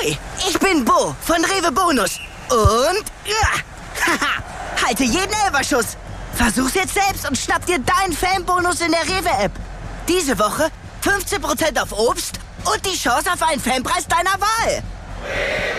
Ahoi, ich bin Bo von Rewe Bonus. Und halte jeden Elferschuss. Versuch's jetzt selbst und schnapp dir deinen Fanbonus in der Rewe-App. Diese Woche 15% auf Obst und die Chance auf einen Fanpreis deiner Wahl.